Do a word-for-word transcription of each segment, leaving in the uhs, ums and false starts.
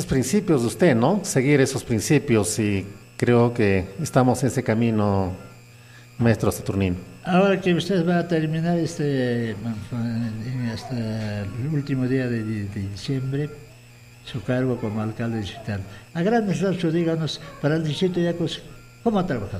Los principios de usted, ¿no? Seguir esos principios y creo que estamos en ese camino, maestro Saturnino. Ahora que usted va a terminar este, en hasta el último día de, de, de diciembre, su cargo como alcalde distrital, a grandes rasgos, díganos, para el distrito de Yacos, ¿cómo ha trabajado?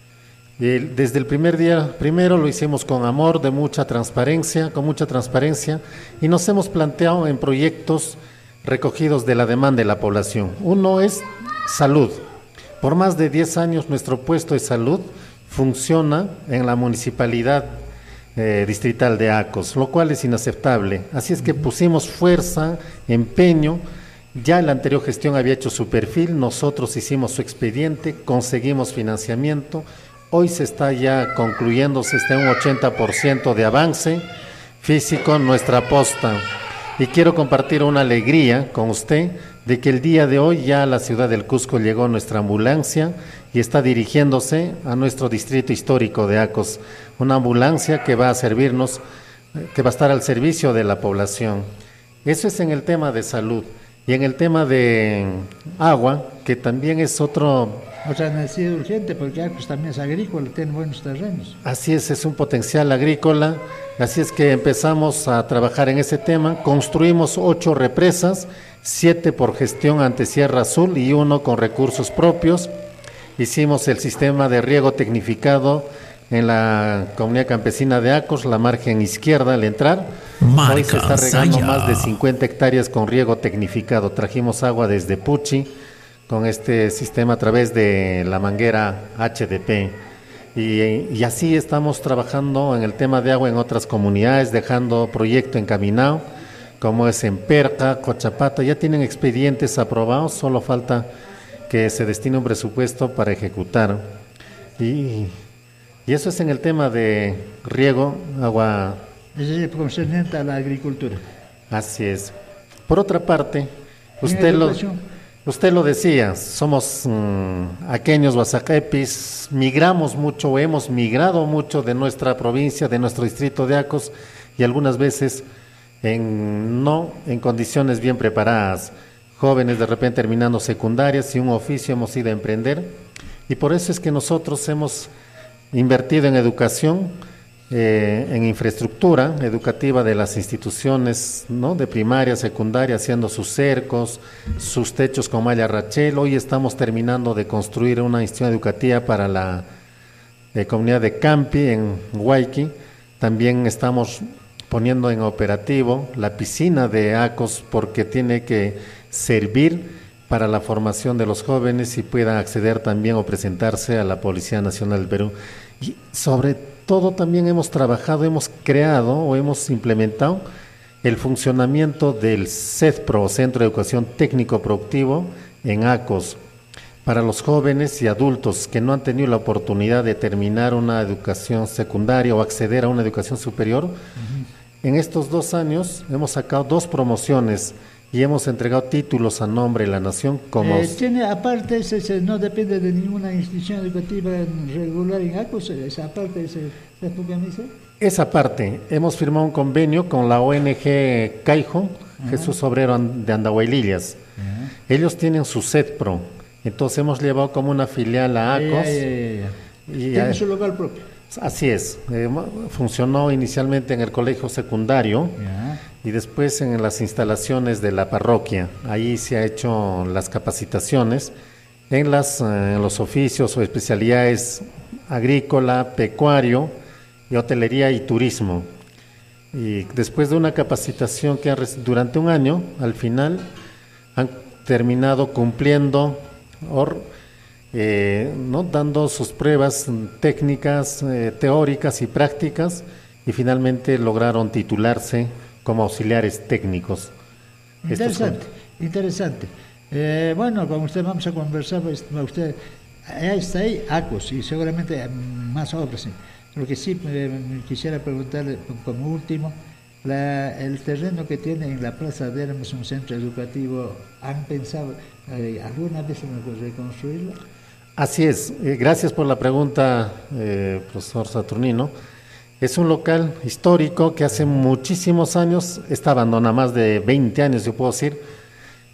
Desde el primer día, primero lo hicimos con amor, de mucha transparencia, con mucha transparencia, y nos hemos planteado en proyectos recogidos de la demanda de la población. Uno es salud. Por más de diez años nuestro puesto de salud funciona en la municipalidad eh, distrital de Acos, lo cual es inaceptable. Así es que pusimos fuerza, empeño. Ya la anterior gestión había hecho su perfil, nosotros hicimos su expediente, conseguimos financiamiento. Hoy se está ya concluyendo, se está en un ochenta por ciento de avance físico en nuestra posta. Y quiero compartir una alegría con usted de que el día de hoy ya a la ciudad del Cusco llegó nuestra ambulancia y está dirigiéndose a nuestro distrito histórico de Acos. Una ambulancia que va a servirnos, que va a estar al servicio de la población. Eso es en el tema de salud. Y en el tema de agua, que también es otro... O sea, necesidad urgente, porque Acos también es agrícola, tiene buenos terrenos. Así es, es un potencial agrícola, así es que empezamos a trabajar en ese tema, construimos ocho represas, siete por gestión ante Sierra Azul y uno con recursos propios. Hicimos el sistema de riego tecnificado en la comunidad campesina de Acos, la margen izquierda al entrar. Marca, hoy se está regando Saya. Más de cincuenta hectáreas con riego tecnificado. Trajimos agua desde Puchi con este sistema a través de la manguera H D P. Y, y así estamos trabajando en el tema de agua en otras comunidades, dejando proyecto encaminado, como es en Perca, Cochapata. Ya tienen expedientes aprobados, solo falta que se destine un presupuesto para ejecutar. Y, y eso es en el tema de riego, agua... Es concerniente a la agricultura. Así es. Por otra parte, usted lo, usted lo decía, somos mmm, aqueños huasacaipis, migramos mucho, hemos migrado mucho de nuestra provincia, de nuestro distrito de Acos, y algunas veces en, no en condiciones bien preparadas. Jóvenes de repente terminando secundarias y un oficio hemos ido a emprender, y por eso es que nosotros hemos invertido en educación, Eh, en infraestructura educativa de las instituciones, ¿no?, de primaria, secundaria, haciendo sus cercos, sus techos con malla rachel. Hoy estamos terminando de construir una institución educativa para la eh, comunidad de Campi, en Huayqui. También estamos poniendo en operativo la piscina de Acos, porque tiene que servir para la formación de los jóvenes y puedan acceder también o presentarse a la Policía Nacional del Perú. Y sobre todo también hemos trabajado, hemos creado o hemos implementado el funcionamiento del CEDPRO, Centro de Educación Técnico Productivo, en Acos, para los jóvenes y adultos que no han tenido la oportunidad de terminar una educación secundaria o acceder a una educación superior. Uh-huh. En estos dos años hemos sacado dos promociones y hemos entregado títulos a nombre de la nación como... Eh, tiene aparte, ese, ese, no depende de ninguna institución educativa regular en Acos, esa parte, ese, ese, esa parte, hemos firmado un convenio con la O N G Caijo, uh-huh. Jesús Obrero de Andahuaylillas. Uh-huh. Ellos tienen su CEDPRO, entonces hemos llevado como una filial a Acos. Yeah, yeah, yeah, yeah. Y tiene a, su local propio. Así es, eh, funcionó inicialmente en el colegio secundario, yeah, y después en las instalaciones de la parroquia. Ahí se ha hecho las capacitaciones en, las, en los oficios o especialidades agrícola, pecuario, y hotelería y turismo. Y después de una capacitación que han, durante un año, al final han terminado cumpliendo or, eh, ¿no? dando sus pruebas técnicas, eh, teóricas y prácticas, y finalmente lograron titularse como auxiliares técnicos. Interesante, Estos... interesante. Eh, bueno, con usted vamos a conversar, pues, usted ya está ahí, Acos, y seguramente más obras. Lo que sí eh, quisiera preguntarle como último, la, el terreno que tiene en la Plaza de Hermes, un centro educativo, ¿han pensado eh, alguna vez en reconstruirlo? Así es, eh, gracias por la pregunta, eh, profesor Saturnino. Es un local histórico que hace muchísimos años está abandonado, más de veinte años yo puedo decir,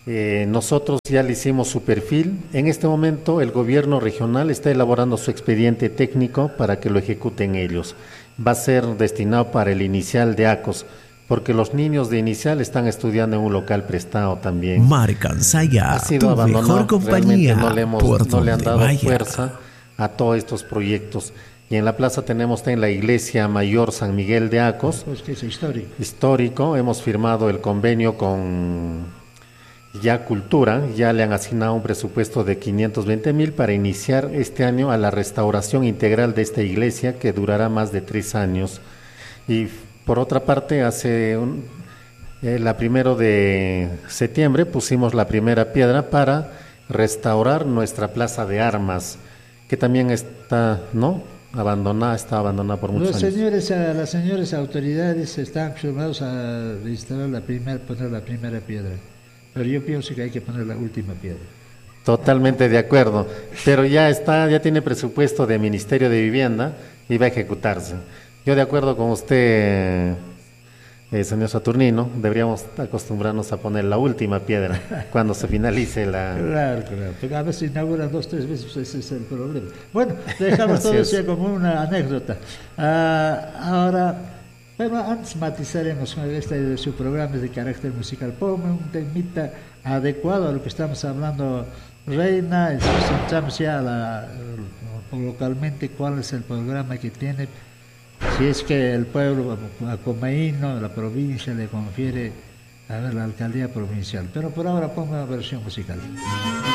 Eh, nosotros ya le hicimos su perfil. En este momento el gobierno regional está elaborando su expediente técnico para que lo ejecuten ellos. Va a ser destinado para el inicial de ACOS, porque los niños de inicial están estudiando en un local prestado también. Marcan Saya, ha sido tu abandonado. mejor compañía. Realmente no le, hemos, por no le han donde dado vaya. fuerza a todos estos proyectos. Y en la plaza tenemos en la iglesia mayor San Miguel de Acos, Pues que es histórico. histórico. Hemos firmado el convenio con Ya Cultura, ya le han asignado un presupuesto de quinientos veinte mil para iniciar este año a la restauración integral de esta iglesia, que durará más de tres años. Y por otra parte, hace un, eh, la primero de septiembre pusimos la primera piedra para restaurar nuestra plaza de armas, que también está, ¿no?, abandonada, está abandonada por muchos Los años. señores, a, las señores autoridades están acostumbrados a instalar la primera, poner la primera piedra, pero yo pienso que hay que poner la última piedra. Totalmente de acuerdo, pero ya está, ya tiene presupuesto de Ministerio de Vivienda y va a ejecutarse. Yo de acuerdo con usted, eh, señor Saturnino, deberíamos acostumbrarnos a poner la última piedra cuando se finalice la... Claro, claro, pero a veces inauguran dos, tres veces, pues ese es el problema. Bueno, dejamos Así todo es. eso como una anécdota. Ah, ahora, bueno, antes matizaremos, este de su programa es de carácter musical. Ponme un temita adecuado a lo que estamos hablando, Reina, centramos ya a la, localmente cuál es el programa que tiene. Si es que el pueblo acomaíno, la provincia, le confiere a ver la alcaldía provincial. Pero por ahora pongo una versión musical.